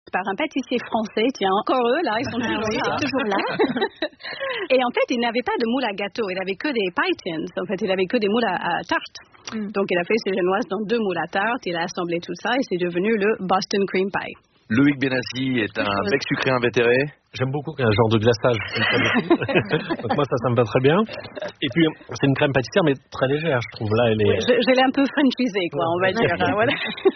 par un pâtissier français. Tiens, encore eux, là, ils sont toujours là. Et en fait, il n'avait pas de moule à gâteau. Il n'avait que des pie tins. En fait, il avait que des moules à tarte. Donc, il a fait ses génoises dans 2 moules à tarte. Il a assemblé tout ça et c'est devenu le Boston Cream Pie. Loïc Benassi est un bec sucré invétéré. J'aime beaucoup un genre de glaçage. Donc moi, ça me va très bien. Et puis, c'est une crème pâtissière, mais très légère, je trouve. Là, elle est... Je l'ai un peu franchisée, quoi, on va dire. Voilà.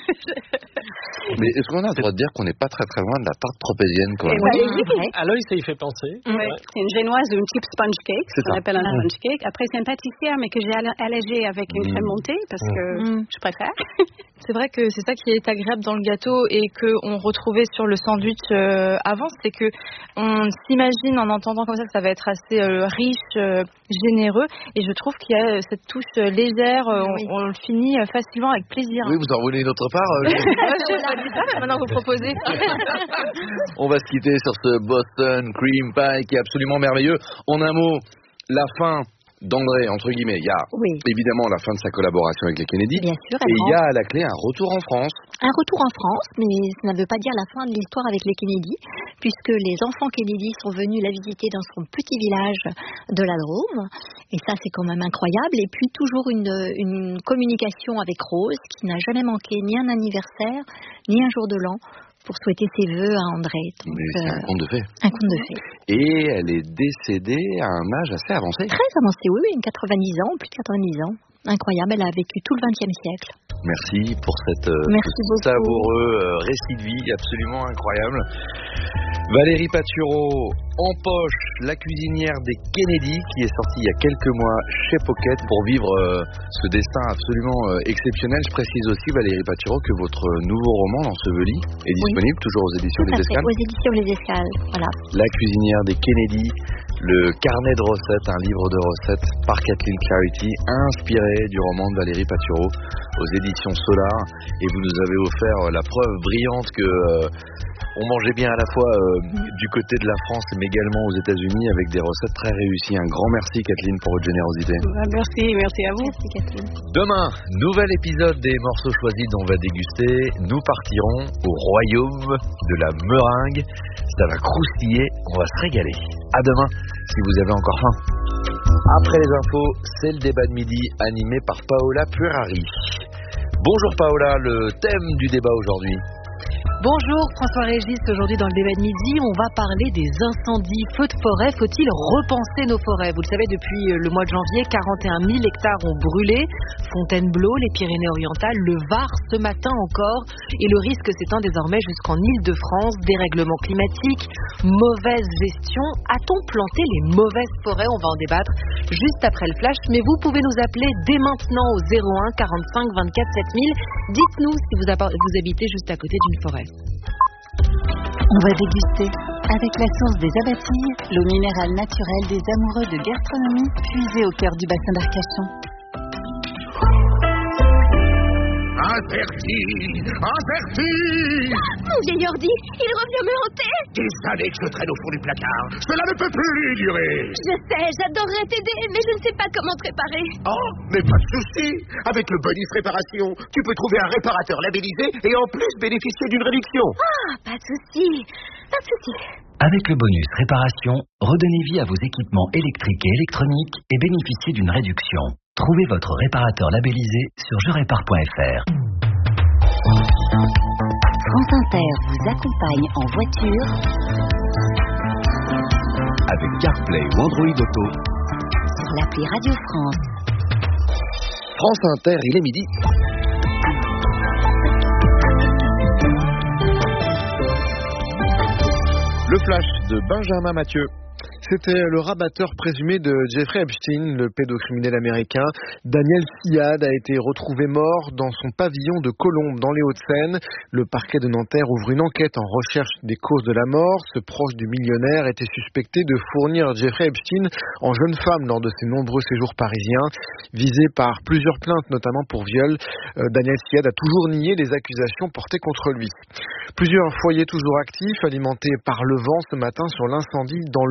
Mais est-ce qu'on a le droit de dire qu'on n'est pas très très loin de la tarte tropézienne, quoi? À l'œil, ça y fait penser. Ouais. C'est une génoise ou une type sponge cake, ce qu'on appelle un sponge cake. Après, c'est une pâtissière, mais que j'ai allégée avec une crème montée, parce que je préfère. C'est vrai que c'est ça qui est agréable dans le gâteau et qu'on retrouvait sur le sandwich avant, c'est que on s'imagine en entendant comme ça que ça va être assez riche, généreux, et je trouve qu'il y a cette touche légère, on le finit facilement avec plaisir. Oui, vous en voulez une autre part Je ne dis pas, mais maintenant vous proposez. On va se quitter sur ce Boston Cream Pie qui est absolument merveilleux. En un mot, la fin d'André, entre guillemets, il y a évidemment la fin de sa collaboration avec les Kennedy. Bien sûr, et il y a à la clé un retour en France. Un retour en France, mais ça ne veut pas dire la fin de l'histoire avec les Kennedy, puisque les enfants Kennedy sont venus la visiter dans son petit village de la Drôme. Et ça, c'est quand même incroyable. Et puis, toujours une communication avec Rose, qui n'a jamais manqué ni un anniversaire, ni un jour de l'an, pour souhaiter ses vœux à André. Donc, mais c'est un conte de fées. Un conte de fées. Et elle est décédée à un âge assez avancé. Très avancé, oui, 90 ans, plus de 90 ans. Incroyable, elle a vécu tout le XXe siècle. Merci pour cette savoureux récit de vie absolument incroyable. Valérie Patureau, En poche, la cuisinière des Kennedy, qui est sortie il y a quelques mois chez Pocket pour vivre ce destin absolument exceptionnel. Je précise aussi, Valérie Patureau, que votre nouveau roman, L'Enseveli, est disponible toujours aux éditions Les Escales. Aux éditions Les Escales, voilà. La cuisinière des Kennedy, le carnet de recettes, un livre de recettes par Kathleen Clarity, inspiré du roman de Valérie Patureau aux éditions Solar. Et vous nous avez offert la preuve brillante que on mangeait bien à la fois du côté de la France mais également aux États-Unis avec des recettes très réussies. Un grand merci Kathleen pour votre générosité. Merci à vous. Merci Kathleen. Demain, nouvel épisode des morceaux choisis dont on va déguster. Nous partirons au royaume de la meringue. Ça va croustiller, on va se régaler. À demain si vous avez encore faim. Après les infos, c'est le débat de midi animé par Paola Puerari. Bonjour Paola, le thème du débat aujourd'hui. Bonjour François-Régis, aujourd'hui dans le débat de midi, on va parler des incendies, feux de forêt. Faut-il repenser nos forêts? Vous le savez, depuis le mois de janvier, 41 000 hectares ont brûlé. Fontainebleau, les Pyrénées-Orientales, le Var ce matin encore. Et le risque s'étend désormais jusqu'en Île-de-France. Dérèglement climatique, mauvaise gestion. A-t-on planté les mauvaises forêts? On va en débattre juste après le flash. Mais vous pouvez nous appeler dès maintenant au 01 45 24 7000. Dites-nous si vous habitez juste à côté d'une forêt. On va déguster avec la source des Abatilles, l'eau minérale naturelle des amoureux de gastronomie, puisée au cœur du bassin d'Arcachon. Interdit! Mon vieil ordi, il revient me hanter. Des années que je traîne au fond du placard. Cela ne peut plus durer. Je sais, j'adorerais t'aider, mais je ne sais pas comment te réparer. Oh, mais pas de souci. Avec le bonus réparation, tu peux trouver un réparateur labellisé et en plus bénéficier d'une réduction. Ah, pas de souci. Avec le bonus réparation, redonnez vie à vos équipements électriques et électroniques et bénéficiez d'une réduction. Trouvez votre réparateur labellisé sur jerépare.fr. France Inter vous accompagne en voiture avec CarPlay ou Android Auto sur l'appli Radio France. France Inter, il est midi. Le flash de Benjamin Mathieu. C'était le rabatteur présumé de Jeffrey Epstein, le pédocriminel américain. Daniel Siad a été retrouvé mort dans son pavillon de Colombes, dans les Hauts-de-Seine. Le parquet de Nanterre ouvre une enquête en recherche des causes de la mort. Ce proche du millionnaire était suspecté de fournir Jeffrey Epstein en jeune femme lors de ses nombreux séjours parisiens. Visé par plusieurs plaintes, notamment pour viol, Daniel Siad a toujours nié les accusations portées contre lui. Plusieurs foyers toujours actifs, alimentés par le vent ce matin sur l'incendie dans le Var.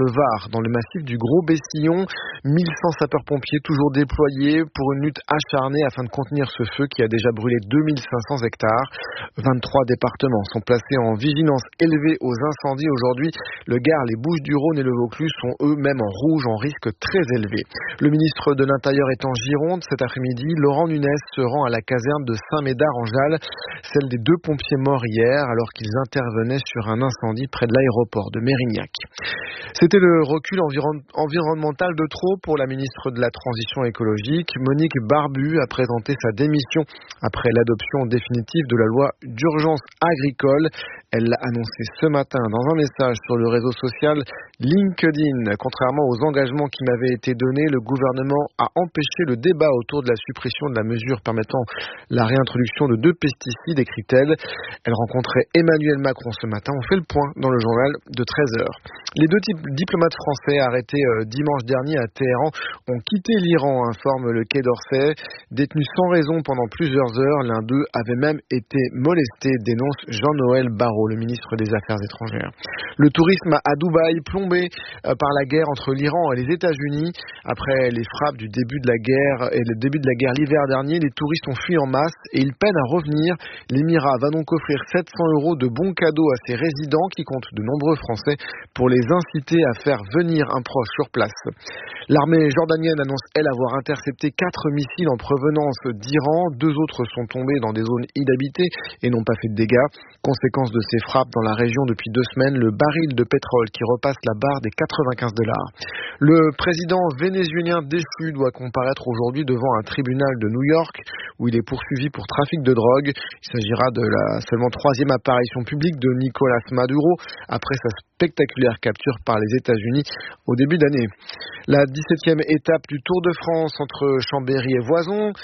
Loire, dans le massif du Gros Bessillon. 1100 sapeurs-pompiers toujours déployés pour une lutte acharnée afin de contenir ce feu qui a déjà brûlé 2500 hectares. 23 départements sont placés en vigilance élevée aux incendies. Aujourd'hui, le Gard, les Bouches-du-Rhône et le Vaucluse sont eux-mêmes en rouge, en risque très élevé. Le ministre de l'Intérieur est en Gironde cet après-midi. Laurent Nunez se rend à la caserne de Saint-Médard-en-Jalles, celle des 2 pompiers morts hier alors qu'ils intervenaient sur un incendie près de l'aéroport de Mérignac. C'était le recul environnemental de trop pour la ministre de la Transition écologique. Monique Barbu a présenté sa démission après l'adoption définitive de la loi d'urgence agricole. Elle l'a annoncé ce matin dans un message sur le réseau social LinkedIn. Contrairement aux engagements qui m'avaient été donnés, le gouvernement a empêché le débat autour de la suppression de la mesure permettant la réintroduction de 2 pesticides, écrit-elle. Elle rencontrait Emmanuel Macron ce matin. On fait le point dans le journal de 13h. Les 2 diplomates français arrêtés dimanche dernier à Téhéran ont quitté l'Iran, informe le Quai d'Orsay. Détenus sans raison pendant plusieurs heures, l'un d'eux avait même été molesté, dénonce Jean-Noël Barrot, le ministre des Affaires étrangères. Le tourisme à Dubaï plombé par la guerre entre l'Iran et les États-Unis. Après les frappes du début de la guerre et le début de la guerre l'hiver dernier, les touristes ont fui en masse et ils peinent à revenir. L'Émirat va donc offrir 700 € de bons cadeaux à ses résidents qui comptent de nombreux Français pour les inciter à faire venir un proche sur place. L'armée jordanienne annonce, elle, avoir intercepté 4 missiles en provenance d'Iran. 2 autres sont tombés dans des zones inhabitées et n'ont pas fait de dégâts. Conséquence de ces frappes dans la région depuis 2 semaines, le baril de pétrole qui repasse la barre des $95. Le président vénézuélien déchu doit comparaître aujourd'hui devant un tribunal de New York où il est poursuivi pour trafic de drogue. Il s'agira de la seulement 3e apparition publique de Nicolás Maduro après sa spectaculaire capture par les États-Unis au début d'année. La 17e étape du Tour de France entre Chambéry et Voiron,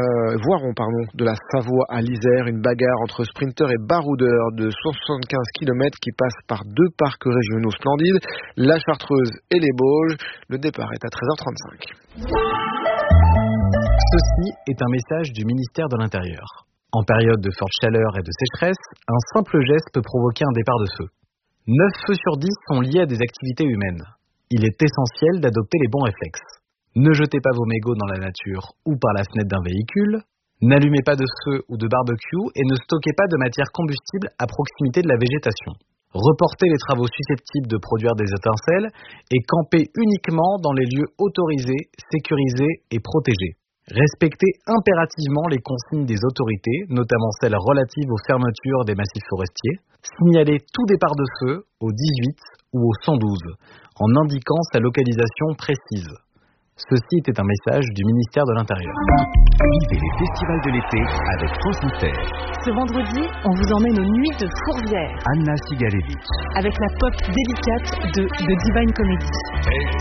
de la Savoie à l'Isère, une bagarre entre sprinteurs et baroudeurs de 75 km qui passe par 2 parcs régionaux splendides, la Chartreuse et les Bauges. Le départ est à 13h35. Ceci est un message du ministère de l'Intérieur. En période de forte chaleur et de sécheresse, un simple geste peut provoquer un départ de feu. 9 feux sur 10 sont liés à des activités humaines. Il est essentiel d'adopter les bons réflexes. Ne jetez pas vos mégots dans la nature ou par la fenêtre d'un véhicule. N'allumez pas de feu ou de barbecue et ne stockez pas de matière combustible à proximité de la végétation. Reportez les travaux susceptibles de produire des étincelles et campez uniquement dans les lieux autorisés, sécurisés et protégés. Respectez impérativement les consignes des autorités, notamment celles relatives aux fermetures des massifs forestiers. Signalez tout départ de feu au 18 ou au 112, en indiquant sa localisation précise. Ceci était un message du ministère de l'Intérieur. Vivez les festivals de l'été avec France Inter. Ce vendredi, on vous emmène aux Nuits de Fourvière. Anna Sigalevitch. Avec la pop délicate de Divine Comedy.